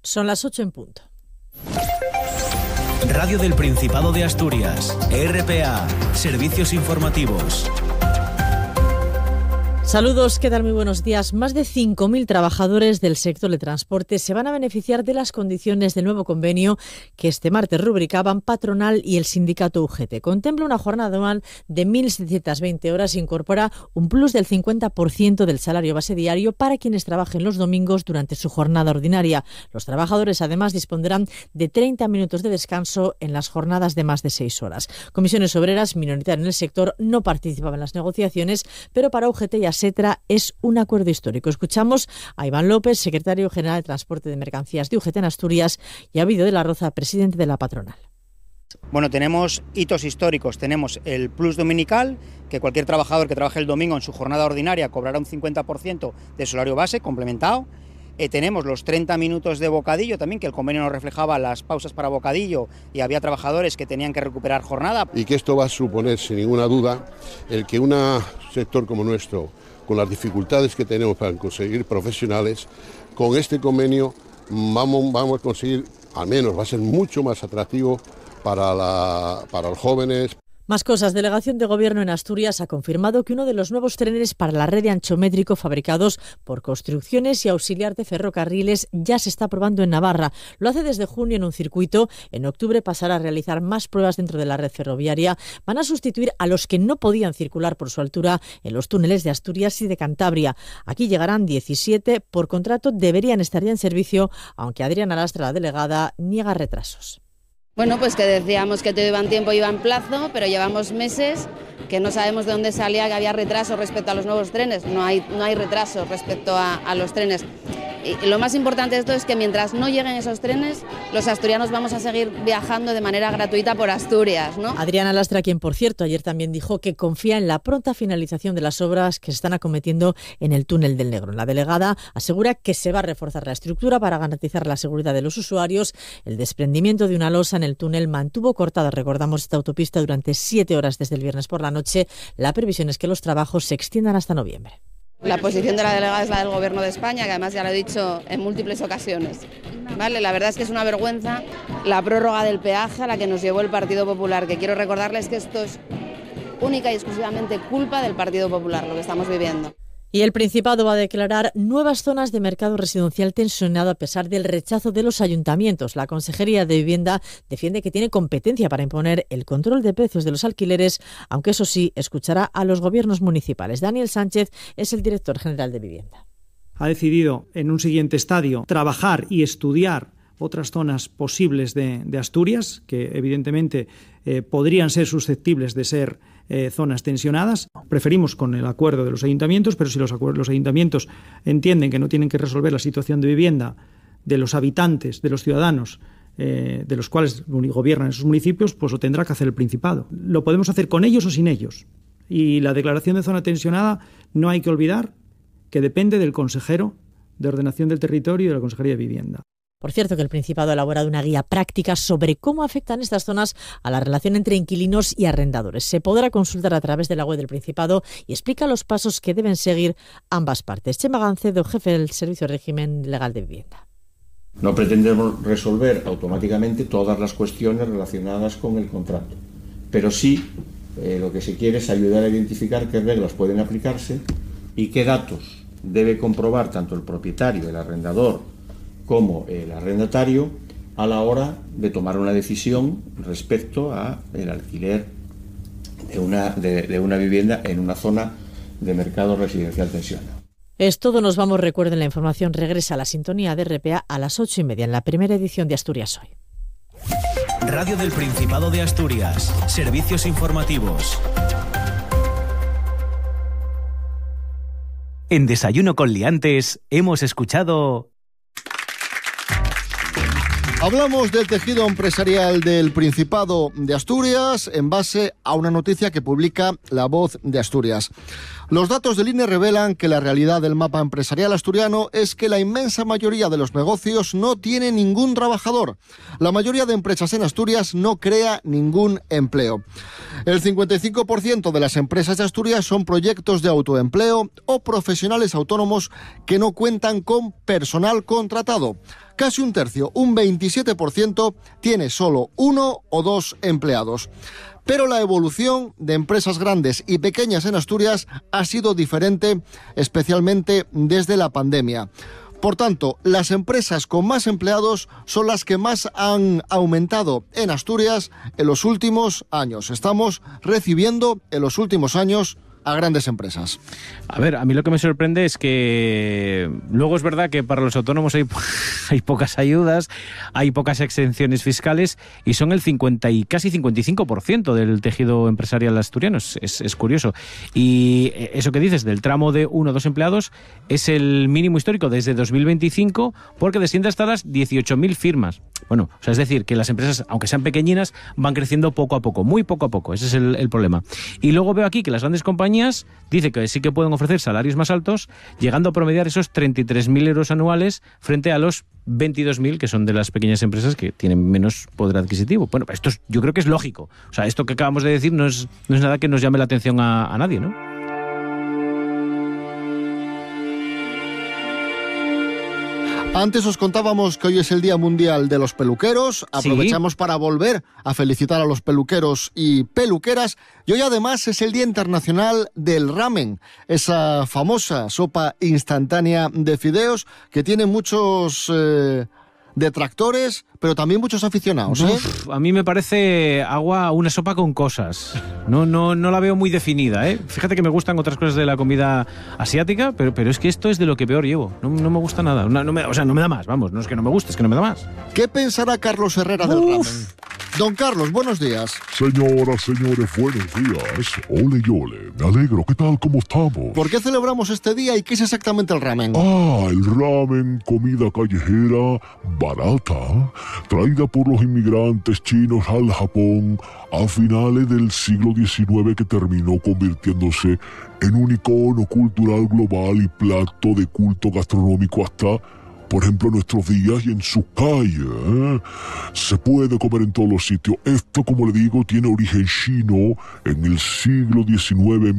Son las 8 en punto. Radio del Principado de Asturias, RPA, servicios informativos. Saludos, ¿qué tal? Muy buenos días. Más de 5.000 trabajadores del sector de transporte se van a beneficiar de las condiciones del nuevo convenio que este martes rubricaban patronal y el sindicato UGT. Contempla una jornada anual de 1.720 horas e incorpora un plus del 50% del salario base diario para quienes trabajen los domingos durante su jornada ordinaria. Los trabajadores además dispondrán de 30 minutos de descanso en las jornadas de más de 6 horas. Comisiones Obreras, minoritaria en el sector, no participaba en las negociaciones, pero para UGT y ASETRA es un acuerdo histórico. Escuchamos a Iván López, secretario general de Transporte de Mercancías de UGT en Asturias, y a Ovidio de la Roza, presidente de la patronal. Bueno, tenemos hitos históricos. Tenemos el plus dominical, que cualquier trabajador que trabaje el domingo en su jornada ordinaria cobrará un 50% de salario base complementado. Tenemos los 30 minutos de bocadillo también, que el convenio nos reflejaba las pausas para bocadillo y había trabajadores que tenían que recuperar jornada. Y que esto va a suponer, sin ninguna duda, el que un sector como nuestro, con las dificultades que tenemos para conseguir profesionales, con este convenio vamos a conseguir, al menos va a ser mucho más atractivo para los jóvenes. Más cosas. Delegación de Gobierno en Asturias ha confirmado que uno de los nuevos trenes para la red de anchométrico fabricados por Construcciones y Auxiliar de Ferrocarriles ya se está probando en Navarra. Lo hace desde junio en un circuito. En octubre pasará a realizar más pruebas dentro de la red ferroviaria. Van a sustituir a los que no podían circular por su altura en los túneles de Asturias y de Cantabria. Aquí llegarán 17. Por contrato deberían estar ya en servicio, aunque Adriana Lastra, la delegada, niega retrasos. Bueno, pues que decíamos que todo iba en tiempo y iba en plazo, pero llevamos meses que no sabemos de dónde salía que había retraso respecto a los nuevos trenes. No hay retraso respecto a los trenes. Y lo más importante de esto es que mientras no lleguen esos trenes, los asturianos vamos a seguir viajando de manera gratuita por Asturias, ¿no? Adriana Lastra, quien por cierto ayer también dijo que confía en la pronta finalización de las obras que se están acometiendo en el túnel del Negro. La delegada asegura que se va a reforzar la estructura para garantizar la seguridad de los usuarios. El desprendimiento de una losa en el túnel mantuvo cortada, recordamos, esta autopista durante 7 horas desde el viernes por la noche. La previsión es que los trabajos se extiendan hasta noviembre. La posición de la delegada es la del Gobierno de España, que además ya lo he dicho en múltiples ocasiones. ¿Vale? La verdad es que es una vergüenza la prórroga del peaje a la que nos llevó el Partido Popular, que quiero recordarles que esto es única y exclusivamente culpa del Partido Popular, lo que estamos viviendo. Y el Principado va a declarar nuevas zonas de mercado residencial tensionado a pesar del rechazo de los ayuntamientos. La Consejería de Vivienda defiende que tiene competencia para imponer el control de precios de los alquileres, aunque eso sí, escuchará a los gobiernos municipales. Daniel Sánchez es el director general de Vivienda. Ha decidido en un siguiente estadio trabajar y estudiar otras zonas posibles de Asturias, que evidentemente podrían ser susceptibles de ser zonas tensionadas. Preferimos con el acuerdo de los ayuntamientos, pero si los ayuntamientos entienden que no tienen que resolver la situación de vivienda de los habitantes, de los ciudadanos, de los cuales gobiernan esos municipios, pues lo tendrá que hacer el Principado. Lo podemos hacer con ellos o sin ellos. Y la declaración de zona tensionada no hay que olvidar que depende del consejero de Ordenación del Territorio y de la Consejería de Vivienda. Por cierto, que el Principado ha elaborado una guía práctica sobre cómo afectan estas zonas a la relación entre inquilinos y arrendadores. Se podrá consultar a través de la web del Principado y explica los pasos que deben seguir ambas partes. Chema Gancedo, jefe del Servicio de Régimen Legal de Vivienda. No pretendemos resolver automáticamente todas las cuestiones relacionadas con el contrato, pero sí lo que se quiere es ayudar a identificar qué reglas pueden aplicarse y qué datos debe comprobar tanto el propietario, el arrendador, como el arrendatario a la hora de tomar una decisión respecto a el alquiler de una vivienda en una zona de mercado residencial tensionado. Es todo, nos vamos. Recuerden, la información regresa a la sintonía de RPA a las 8:30 en la primera edición de Asturias Hoy. Radio del Principado de Asturias, servicios informativos. En Desayuno con Liantes hemos escuchado... Hablamos del tejido empresarial del Principado de Asturias en base a una noticia que publica La Voz de Asturias. Los datos del INE revelan que la realidad del mapa empresarial asturiano es que la inmensa mayoría de los negocios no tiene ningún trabajador. La mayoría de empresas en Asturias no crea ningún empleo. El 55% de las empresas de Asturias son proyectos de autoempleo o profesionales autónomos que no cuentan con personal contratado. Casi un tercio, un 27%, tiene solo 1 o 2 empleados. Pero la evolución de empresas grandes y pequeñas en Asturias ha sido diferente, especialmente desde la pandemia. Por tanto, las empresas con más empleados son las que más han aumentado en Asturias en los últimos años. Estamos recibiendo en los últimos años a grandes empresas. A ver, a mí lo que me sorprende es que luego es verdad que para los autónomos hay pocas ayudas, hay pocas exenciones fiscales y son el 50 y casi 55% del tejido empresarial asturiano. Es curioso. Y eso que dices del tramo de 1 o 2 empleados es el mínimo histórico desde 2025 porque desciende hasta las 18.000 firmas. Bueno, o sea, es decir, que las empresas, aunque sean pequeñinas, van creciendo poco a poco, muy poco a poco. Ese es el problema. Y luego veo aquí que las grandes compañías dice que sí que pueden ofrecer salarios más altos, llegando a promediar esos 33.000 euros anuales frente a los 22.000 que son de las pequeñas empresas que tienen menos poder adquisitivo. Bueno, esto yo creo que es lógico. O sea, esto que acabamos de decir no es nada que nos llame la atención a nadie, ¿no? Antes os contábamos que hoy es el Día Mundial de los Peluqueros. Aprovechamos para volver a felicitar a los peluqueros y peluqueras. Y hoy además es el Día Internacional del Ramen, esa famosa sopa instantánea de fideos que tiene muchos detractores, pero también muchos aficionados, ¿eh? A mí me parece una sopa con cosas. No la veo muy definida, ¿eh? Fíjate que me gustan otras cosas de la comida asiática, pero es que esto es de lo que peor llevo. No me gusta nada. No me da más, vamos. No es que no me guste, es que no me da más. ¿Qué pensará Carlos Herrera del ramen? Don Carlos, buenos días. Señoras, señores, buenos días. Ole y ole, me alegro. ¿Qué tal? ¿Cómo estamos? ¿Por qué celebramos este día y qué es exactamente el ramen? El ramen, comida callejera, barata, traída por los inmigrantes chinos al Japón a finales del siglo XIX, que terminó convirtiéndose en un icono cultural global y plato de culto gastronómico hasta, por ejemplo, en nuestros días y en sus calles, ¿eh? Se puede comer en todos los sitios. Esto, como le digo, tiene origen chino. En el siglo XIX, en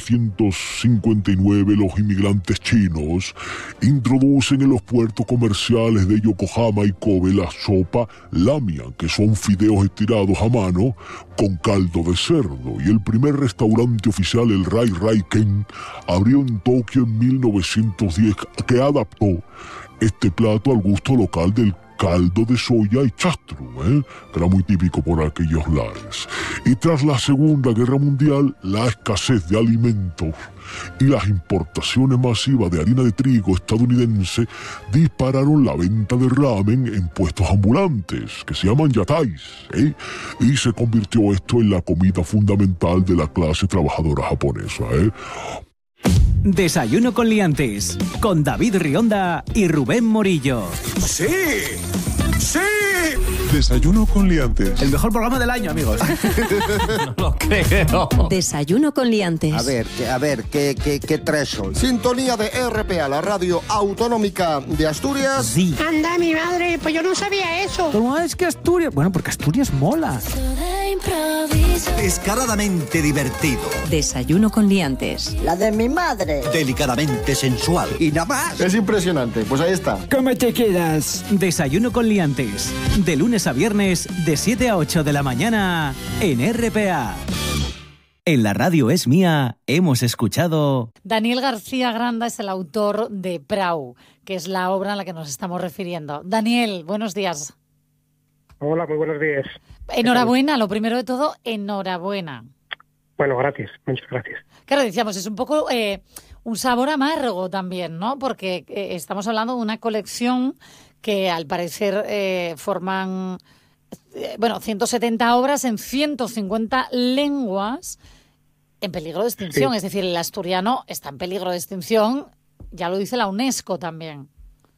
1859, los inmigrantes chinos introducen en los puertos comerciales de Yokohama y Kobe la sopa lamian, que son fideos estirados a mano con caldo de cerdo. Y el primer restaurante oficial, el Rai Rai Ken, abrió en Tokio en 1910, que adaptó este plato al gusto local del caldo de soya y chastru, que era muy típico por aquellos lares. Y tras la Segunda Guerra Mundial, la escasez de alimentos y las importaciones masivas de harina de trigo estadounidense dispararon la venta de ramen en puestos ambulantes, que se llaman yatais, y se convirtió esto en la comida fundamental de la clase trabajadora japonesa, Desayuno con liantes, con David Rionda y Rubén Morillo. ¡Sí! ¡Sí! Desayuno con liantes. El mejor programa del año, amigos. No lo creo. Desayuno con liantes. A ver, ¿qué traes hoy? Sintonía de RPA, la radio autonómica de Asturias. Sí. Anda, mi madre, pues yo no sabía eso. ¿Cómo es que Asturias? Bueno, porque Asturias mola. Descaradamente divertido. Desayuno con liantes. La de mi madre. Delicadamente sensual. Y nada más. Es impresionante, pues ahí está. ¿Cómo te quedas? Desayuno con liantes. De lunes a viernes, de 7 a 8 de la mañana, en RPA. En la radio es mía, hemos escuchado... Daniel García Granda es el autor de Prau, que es la obra a la que nos estamos refiriendo. Daniel, buenos días. Hola, muy buenos días. Enhorabuena, lo primero de todo, enhorabuena. Bueno, gracias, muchas gracias. Claro, decíamos, es un poco un sabor amargo también, ¿no? Porque estamos hablando de una colección que al parecer forman 170 obras en 150 lenguas en peligro de extinción. Sí. Es decir, el asturiano está en peligro de extinción, ya lo dice la UNESCO también.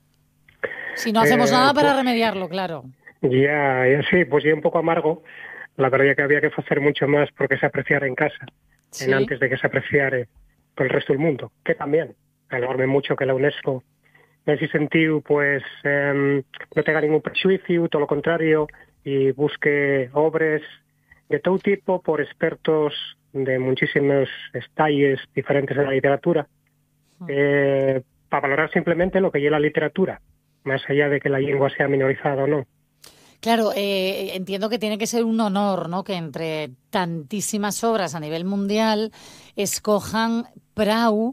Si no hacemos nada para remediarlo, claro. Ya sí, pues ya un poco amargo. La verdad es que había que hacer mucho más porque se apreciara en casa, sí. Antes de que se apreciara pel resto del mundo, que también valorme mucho que la UNESCO en ese sentido pues no tenga ningún prejuicio, todo lo contrario, y busque obras de todo tipo por expertos de muchísimos talles diferentes de la literatura, para valorar simplemente lo que es la literatura, más allá de que la lengua sea minorizada o no. Claro, entiendo que tiene que ser un honor, ¿no?, que entre tantísimas obras a nivel mundial escojan Prau,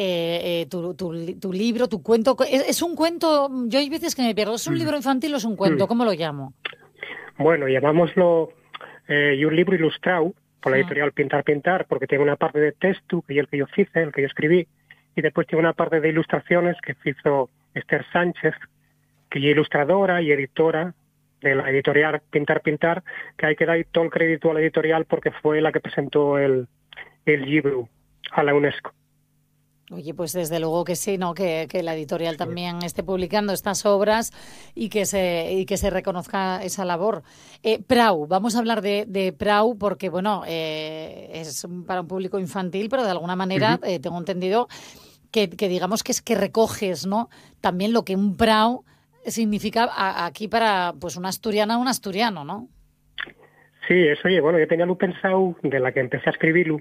tu libro, tu cuento. ¿Es un cuento? Yo hay veces que me pierdo. ¿Es un libro infantil o es un cuento? ¿Cómo lo llamo? Bueno, llamámoslo un libro ilustrado por la editorial Pintar, porque tiene una parte de texto, que es el que yo hice, el que yo escribí, y después tiene una parte de ilustraciones que hizo Esther Sánchez, que es ilustradora y editora de la editorial Pintar, que hay que dar todo el crédito a la editorial porque fue la que presentó el libro a la UNESCO. Oye, pues desde luego que sí, ¿no? Que la editorial también esté publicando estas obras y que se reconozca esa labor. Prau, vamos a hablar de Prau porque, bueno, es para un público infantil, pero de alguna manera tengo entendido que digamos que es que recoges, ¿no?, también lo que un Prau significa aquí para pues un asturiano, ¿no? Sí, eso, oye, bueno, yo tenía lo pensado de la que empecé a escribirlo,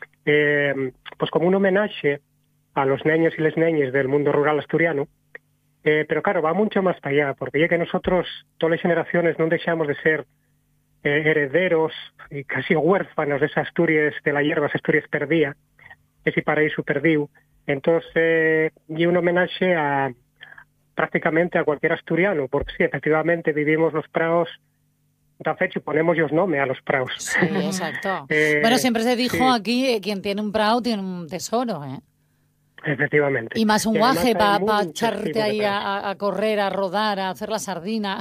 pues como un homenaje a los niños y las niñas del mundo rural asturiano, pero claro, va mucho más para allá, porque ya que nosotros, todas las generaciones, no dejamos de ser herederos y casi huérfanos de esas Asturias, de la hierba, esa Asturias perdida, ese paraíso perdido. Entonces, y un homenaje prácticamente a cualquier asturiano, porque sí, efectivamente vivimos los praos, de hecho ponemos los nombres a los praos. Sí, exacto. Bueno, siempre se dijo aquí, quien tiene un prao tiene un tesoro, ¿eh? Efectivamente. Y más un guaje para echarte ahí a correr, a rodar, a hacer la sardina.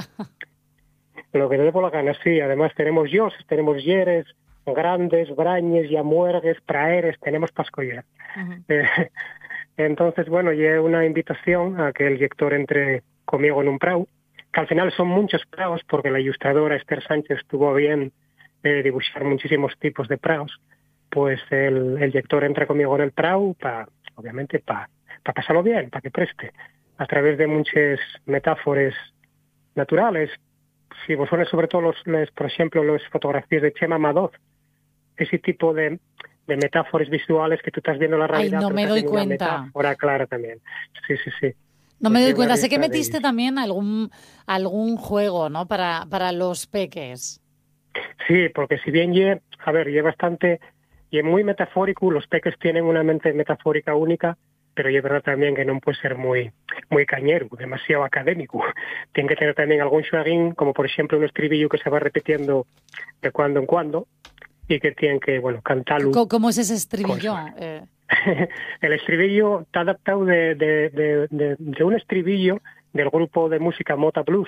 Lo que te dé por la gana, sí. Además tenemos yoses, tenemos yeres, grandes, brañes, yamuergues, praeres, tenemos pascoyer. Entonces, bueno, y una invitación a que el lector entre conmigo en un prau, que al final son muchos praos, porque la ilustradora Esther Sánchez tuvo bien dibujar muchísimos tipos de praos. Pues el lector entra conmigo en el prau, obviamente para pasarlo bien, para que preste, a través de muchas metáforas naturales. Si vos pones sobre todo, por ejemplo, las fotografías de Chema Madoz, ese tipo de metáforas visuales que tú estás viendo la realidad. Ay, no me doy cuenta. Metáfora clara también. Sí. No me doy cuenta. Sé que metiste también algún juego, ¿no?, para los peques. Sí, porque si bien es bastante, y es muy metafórico, los peques tienen una mente metafórica única, pero es verdad también que no puede ser muy cañero, demasiado académico. Tiene que tener también algún xueguín, como por ejemplo un estribillo que se va repitiendo de cuando en cuando, y que tienen que, bueno, cantarlo. ¿Cómo es ese estribillo? El estribillo está adaptado de un estribillo del grupo de música Mota Blues.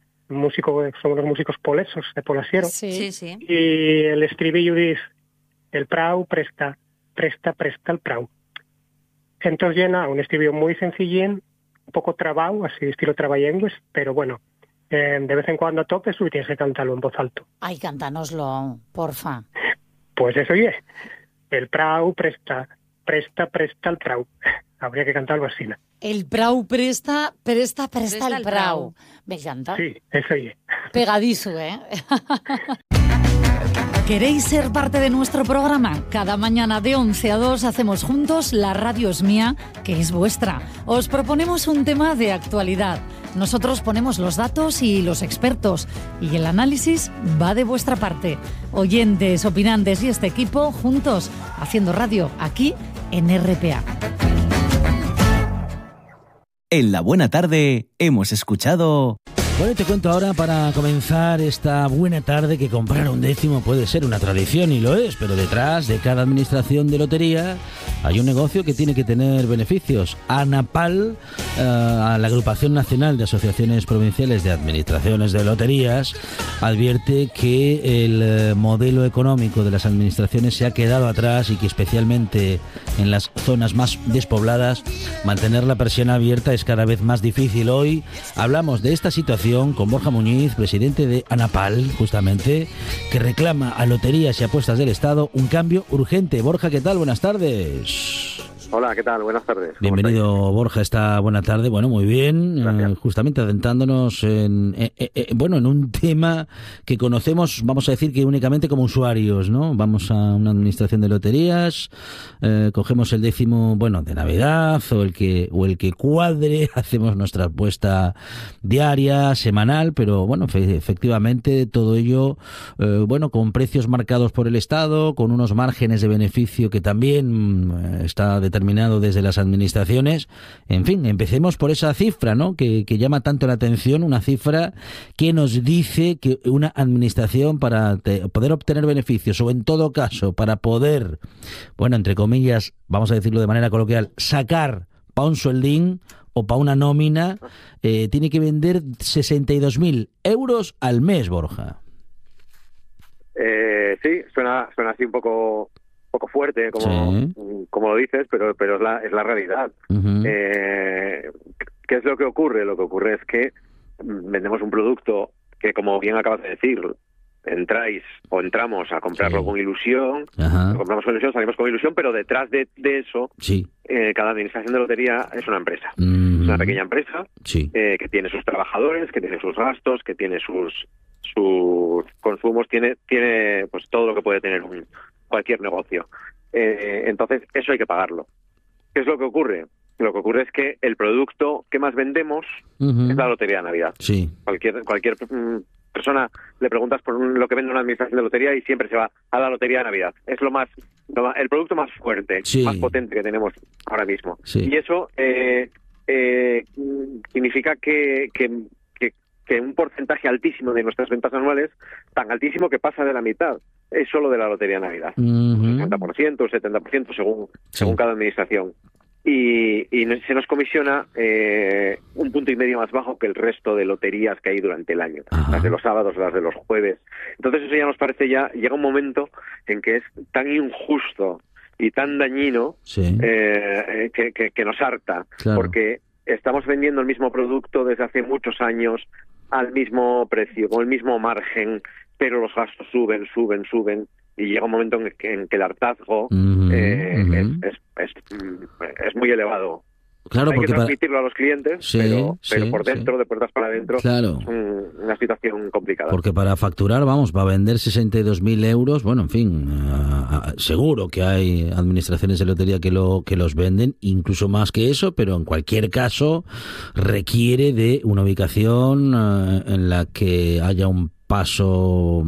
Son los músicos polesos de Polasiero. Sí. Y el estribillo dice: el prau presta el prau. Entonces llena un estribillo muy sencillín, un poco trabado, así estilo trabayengues, pero bueno, de vez en cuando a tope y tienes que cantarlo en voz alto. Ay, cántanoslo, porfa. Pues eso es. El prau presta el prau. Habría que cantarlo así, ¿no? El prau presta el prau. Me encanta. Sí, eso es. Pegadizo, ¿eh? ¿Queréis ser parte de nuestro programa? Cada mañana de 11 a 2 hacemos juntos La Radio es Mía, que es vuestra. Os proponemos un tema de actualidad. Nosotros ponemos los datos y los expertos, y el análisis va de vuestra parte. Oyentes, opinantes y este equipo juntos haciendo radio aquí en RPA. En La Buena Tarde hemos escuchado... Bueno, te cuento ahora, para comenzar esta buena tarde, que comprar un décimo puede ser una tradición, y lo es, pero detrás de cada administración de lotería hay un negocio que tiene que tener beneficios. ANAPAL, la Agrupación Nacional de Asociaciones Provinciales de Administraciones de Loterías, advierte que el modelo económico de las administraciones se ha quedado atrás y que especialmente en las zonas más despobladas mantener la persiana abierta es cada vez más difícil. Hoy hablamos de esta situación con Borja Muñiz, presidente de ANAPAL, justamente, que reclama a loterías y apuestas del Estado un cambio urgente. Borja, ¿qué tal? Buenas tardes. Hola, ¿qué tal? Buenas tardes. Bienvenido, Borja, esta buena tarde. Bueno, muy bien. Justamente adentrándonos en un tema que conocemos, vamos a decir que únicamente como usuarios, ¿no? Vamos a una administración de loterías, cogemos el décimo, de Navidad o el que cuadre, hacemos nuestra apuesta diaria, semanal, pero efectivamente todo ello, con precios marcados por el Estado, con unos márgenes de beneficio que también está determinado desde las administraciones. En fin, empecemos por esa cifra, ¿no? Que llama tanto la atención, una cifra que nos dice que una administración para poder obtener beneficios, o en todo caso para poder, entre comillas, vamos a decirlo de manera coloquial, sacar para un sueldín o para una nómina, tiene que vender 62.000 euros al mes, Borja. Sí, suena así un poco fuerte, como lo dices, pero es la realidad. Uh-huh. ¿Qué es lo que ocurre? Lo que ocurre es que vendemos un producto que, como bien acabas de decir, entramos a comprarlo con ilusión, lo compramos con ilusión, salimos con ilusión, pero detrás de eso, cada administración de lotería es una empresa. Es una pequeña empresa que tiene sus trabajadores, que tiene sus gastos, que tiene sus consumos, tiene pues todo lo que puede tener cualquier negocio. Entonces, eso hay que pagarlo. ¿Qué es lo que ocurre? Lo que ocurre es que el producto que más vendemos es la Lotería de Navidad. Sí. Cualquier persona le preguntas por lo que vende una administración de lotería y siempre se va a la Lotería de Navidad. Es el producto más fuerte, más potente que tenemos ahora mismo. Sí. Y eso significa que un porcentaje altísimo de nuestras ventas anuales, tan altísimo que pasa de la mitad, es solo de la Lotería de Navidad. Un 60%, un 70% según cada administración. Y se nos comisiona 1,5 punto más bajo que el resto de loterías que hay durante el año. Ajá. Las de los sábados, las de los jueves. Entonces eso ya nos parece, llega un momento en que es tan injusto y tan dañino que nos harta. Claro. Porque estamos vendiendo el mismo producto desde hace muchos años al mismo precio, con el mismo margen, pero los gastos suben, y llega un momento en que el hartazgo es muy elevado. Claro, hay que transmitirlo a los clientes, pero por dentro, de puertas para adentro, claro, es una situación complicada. Porque para facturar, para vender 62.000 euros, seguro que hay administraciones de lotería que los venden, incluso más que eso, pero en cualquier caso requiere de una ubicación en la que haya un paso,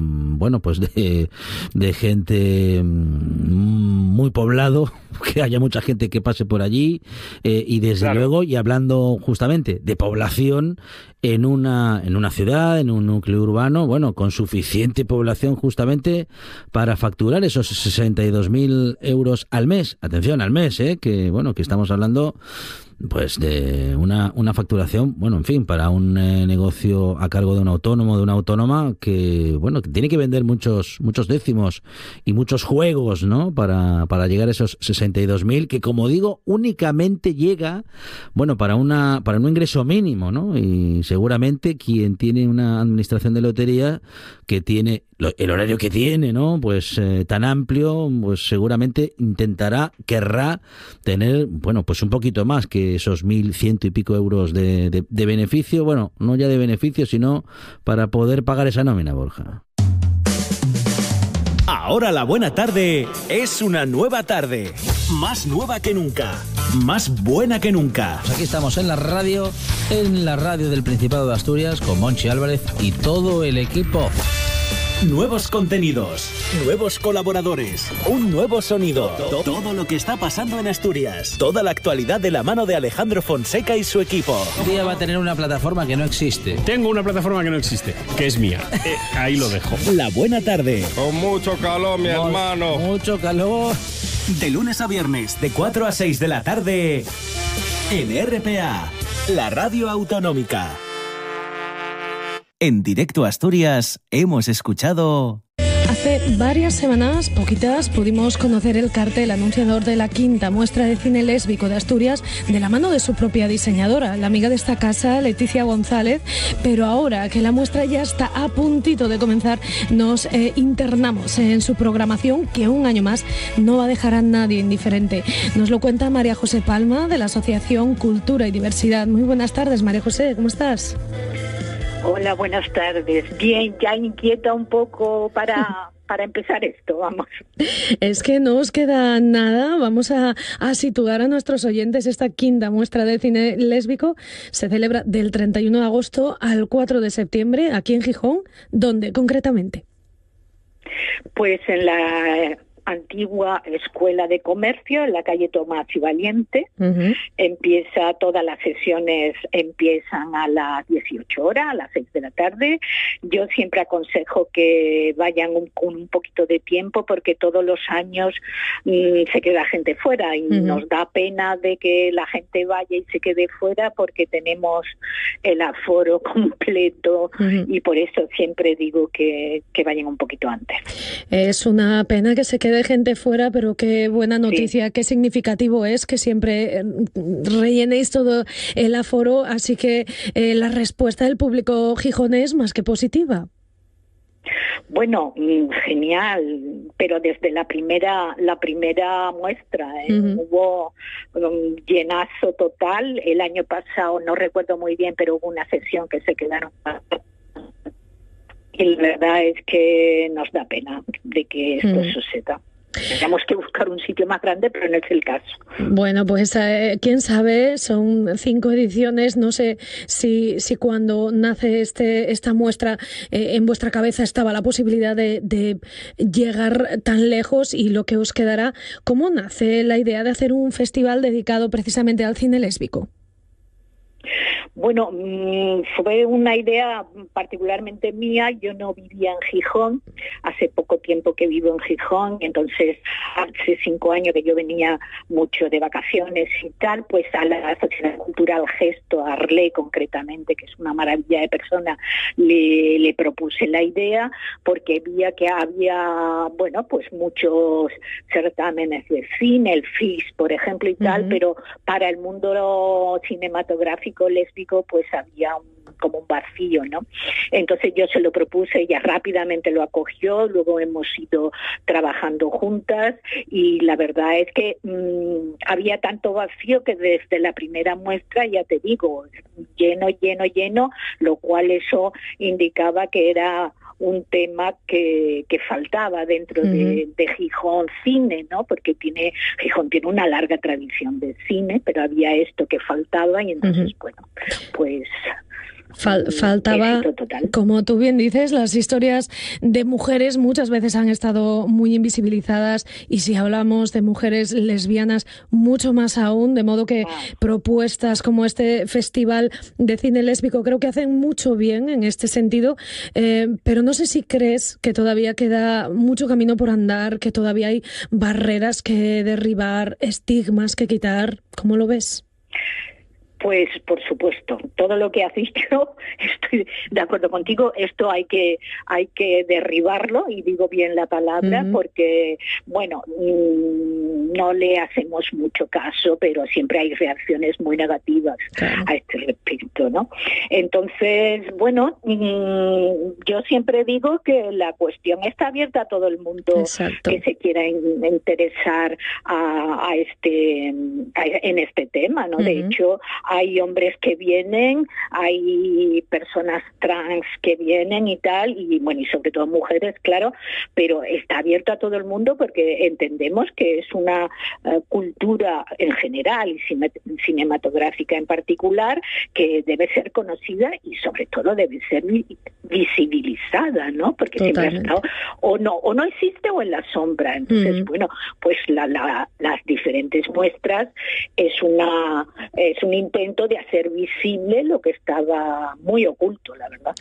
de gente muy poblado, que haya mucha gente que pase por allí, y desde luego, y hablando justamente de población, en una ciudad, en un núcleo urbano, con suficiente población justamente para facturar esos 62.000 euros al mes. Atención, al mes, que estamos hablando pues de una facturación, para un negocio a cargo de un autónomo, de una autónoma que tiene que vender muchos décimos y muchos juegos, ¿no? Para llegar a esos 62.000, que, como digo, únicamente llega, para un ingreso mínimo, ¿no? Y seguramente quien tiene una administración de lotería que tiene el horario que tiene, ¿no? Pues tan amplio, pues seguramente querrá tener, un poquito más que esos 1.100 y pico euros de beneficio, no ya de beneficio, sino para poder pagar esa nómina, Borja. Ahora la buena tarde es una nueva tarde, más nueva que nunca, más buena que nunca. Pues aquí estamos en la radio del Principado de Asturias, con Monchi Álvarez y todo el equipo. Nuevos contenidos, nuevos colaboradores, un nuevo sonido, todo lo que está pasando en Asturias, toda la actualidad de la mano de Alejandro Fonseca y su equipo. Un día va a tener una plataforma que no existe. Tengo una plataforma que no existe, que es mía. Ahí lo dejo. La buena tarde. Con mucho calor, mi hermano. Mucho calor. De lunes a viernes, de 4 a 6 de la tarde, en RPA, la radio autonómica. En Directo Asturias hemos escuchado Hace varias semanas, poquitas, pudimos conocer el cartel anunciador de la 5ª muestra de cine lésbico de Asturias de la mano de su propia diseñadora, la amiga de esta casa, Leticia González, pero ahora que la muestra ya está a puntito de comenzar, nos internamos en su programación, que un año más no va a dejar a nadie indiferente. Nos lo cuenta María José Palma, de la Asociación Cultura y Diversidad. Muy buenas tardes, María José, ¿cómo estás? Hola, buenas tardes. Bien, ya inquieta un poco para empezar esto, vamos. Es que no os queda nada. Vamos a situar a nuestros oyentes. Esta 5ª muestra de cine lésbico se celebra del 31 de agosto al 4 de septiembre aquí en Gijón. ¿Dónde concretamente? Pues en la antigua Escuela de Comercio, en la calle Tomás y Valiente. Empieza, todas las sesiones empiezan a las 18 horas, a las 6 de la tarde. Yo siempre aconsejo que vayan con un poquito de tiempo, porque todos los años se queda gente fuera y nos da pena de que la gente vaya y se quede fuera, porque tenemos el aforo completo y por eso siempre digo que vayan un poquito antes. Es una pena que se quede de gente fuera, pero qué buena noticia, qué significativo es que siempre rellenéis todo el aforo, así que la respuesta del público gijonés más que positiva. Bueno, genial, pero desde la primera muestra hubo un llenazo total. El año pasado, no recuerdo muy bien, pero hubo una sesión que se quedaron. Y la verdad es que nos da pena de que esto suceda. Tenemos que buscar un sitio más grande, pero no es el caso. Bueno, pues quién sabe, son 5 ediciones. No sé si cuando nace esta muestra en vuestra cabeza estaba la posibilidad de llegar tan lejos, y lo que os quedará. ¿Cómo nace la idea de hacer un festival dedicado precisamente al cine lésbico? Bueno, fue una idea particularmente mía. Yo no vivía en Gijón, hace poco tiempo que vivo en Gijón, y entonces hace 5 años que yo venía mucho de vacaciones y tal, pues a la Sociedad Cultural Gesto, a Arlé concretamente, que es una maravilla de persona, le propuse la idea, porque veía que había, bueno, pues muchos certámenes de cine, el FIS, por ejemplo, y tal, pero para el mundo cinematográfico lésbico pues había como un vacío, ¿no? Entonces yo se lo propuse, ella rápidamente lo acogió, luego hemos ido trabajando juntas, y la verdad es que había tanto vacío que desde la primera muestra, ya te digo, lleno, lo cual eso indicaba que era un tema que faltaba dentro de Gijón Cine, ¿no? Porque Gijón tiene una larga tradición de cine, pero había esto que faltaba, y entonces, bueno, pues faltaba, como tú bien dices, las historias de mujeres muchas veces han estado muy invisibilizadas, y si hablamos de mujeres lesbianas mucho más aún, de modo que propuestas como este festival de cine lésbico creo que hacen mucho bien en este sentido, pero no sé si crees que todavía queda mucho camino por andar, que todavía hay barreras que derribar, estigmas que quitar. ¿Cómo lo ves? Pues por supuesto, todo lo que has dicho, estoy de acuerdo contigo. Esto hay que derribarlo, y digo bien la palabra, porque, bueno, no le hacemos mucho caso, pero siempre hay reacciones muy negativas a este respecto, ¿no? Entonces, bueno, yo siempre digo que la cuestión está abierta a todo el mundo que se quiera interesar en este tema, ¿no? De hecho, hay hombres que vienen, hay personas trans que vienen y tal, y bueno, y sobre todo mujeres, claro, pero está abierto a todo el mundo, porque entendemos que es una cultura en general y cinematográfica en particular que debe ser conocida y sobre todo debe ser visibilizada, ¿no? Porque siempre ha estado o no existe o en la sombra. Entonces, bueno, pues las diferentes muestras es un intento de hacer visible lo que estaba muy oculto, la verdad.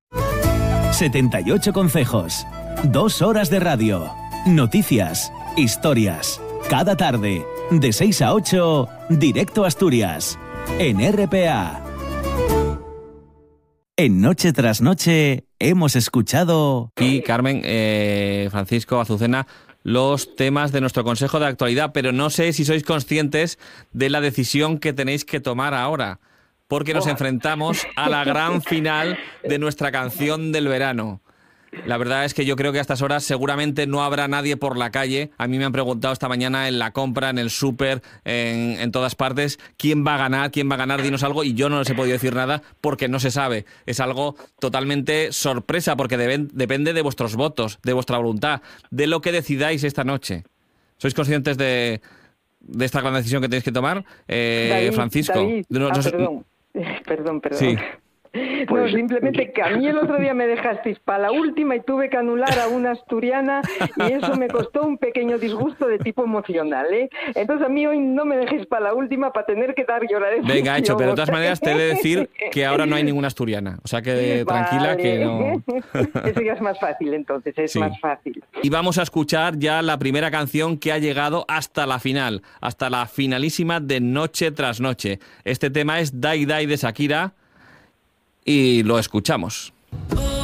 78 consejos, 2 horas de radio, noticias, historias. Cada tarde, de 6 a 8, directo a Asturias, en RPA. En Noche tras Noche hemos escuchado... Y Carmen, Francisco, Azucena, los temas de nuestro Consejo de Actualidad, pero no sé si sois conscientes de la decisión que tenéis que tomar ahora, porque nos enfrentamos a la gran final de nuestra canción del verano. La verdad es que yo creo que a estas horas seguramente no habrá nadie por la calle. A mí me han preguntado esta mañana en la compra, en el súper, en todas partes, ¿quién va a ganar? Dinos algo. Y yo no les he podido decir nada porque no se sabe. Es algo totalmente sorpresa porque depende de vuestros votos, de vuestra voluntad, de lo que decidáis esta noche. ¿Sois conscientes de esta gran decisión que tenéis que tomar? David, Francisco. David. Perdón. Sí. No, simplemente que a mí el otro día me dejasteis para la última y tuve que anular a una asturiana y eso me costó un pequeño disgusto de tipo emocional, ¿eh? Entonces a mí hoy no me dejéis para la última para tener que dar llorar. Venga, hecho, pero de todas maneras te he de decir que ahora no hay ninguna asturiana, o sea que tranquila que no... Eso ya es más fácil entonces, más fácil. Y vamos a escuchar ya la primera canción que ha llegado hasta la final, hasta la finalísima de Noche tras Noche. Este tema es Die Die de Shakira, y lo escuchamos.